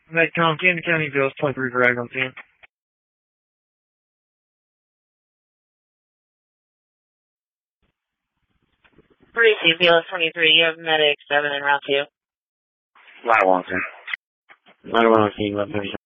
Medcom, Camden County Bills, 23 drag on 10. Receive BLS 23, you have medic 7 in route 2. Ladder 1 on 10. Ladder 1 on 10,